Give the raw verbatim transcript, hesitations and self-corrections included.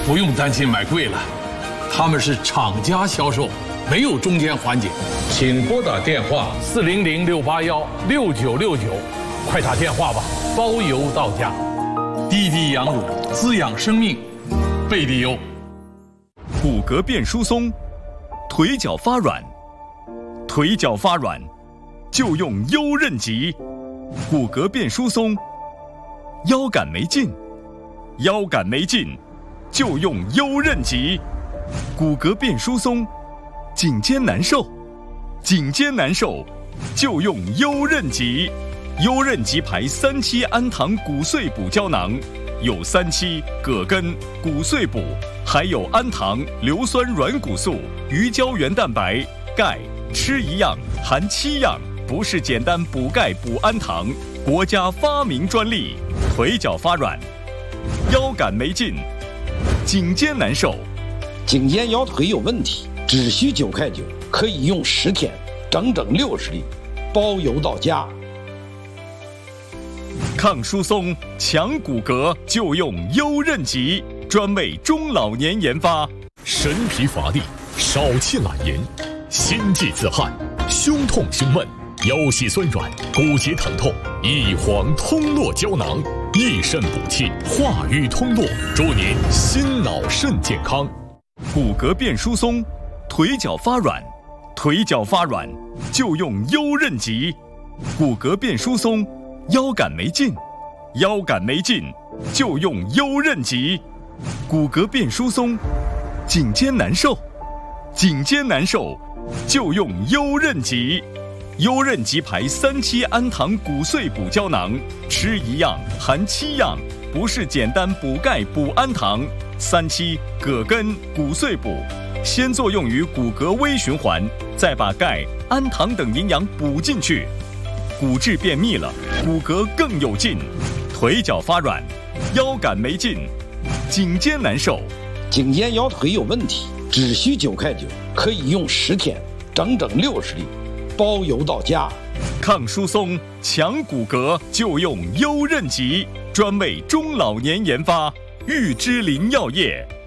不用担心买贵了，他们是厂家销售，没有中间环节。请拨打电话四零零六八幺六九六九，快打电话吧，包邮到家。滴滴羊乳滋养生命，贝利优。 骨骼变疏松，腿脚发软，腿脚发软就用优韧极。骨骼变疏松，腰杆没劲，腰杆没劲就用优韧极。骨骼变疏松，颈肩难受，颈肩难受就用优韧极。优韧极牌三七氨糖骨碎补胶囊，有三七、葛根、骨碎补，还有氨糖、硫酸软骨素、鱼胶原蛋白、钙，吃一样含七样，不是简单补钙补氨糖，国家发明专利。腿脚发软，腰杆没劲，颈肩难受， 颈肩腰腿有问题，只需九块九，可以用十天，整整六十粒，包邮到家。 抗疏松、强骨骼就用优韧极，专为中老年研发。 神疲乏力、少气懒言、心悸自汗、胸痛胸闷、腰膝酸软、骨节疼痛，一黄通络胶囊，益肾补气，化瘀通络，祝您心脑肾健康。 骨骼变疏松，腿脚发软，腿脚发软就用优韧极。骨骼变疏松，腰杆没劲，腰杆没劲就用优韧极。骨骼变疏松，颈肩难受，颈肩难受就用优韧极。优韧极牌三七氨糖骨碎补胶囊，吃一样含七样，不是简单补钙补氨糖。三七、葛根、骨碎补，先作用于骨骼微循环，再把钙、氨糖等营养补进去。骨质变密了，骨骼更有劲。腿脚发软，腰杆没劲，颈肩难受， 颈肩腰腿有问题，只需九块九，可以用十天，整整六十粒，包邮到家。 抗疏松、强骨骼就用优韧极，专为中老年研发。玉芝林药业。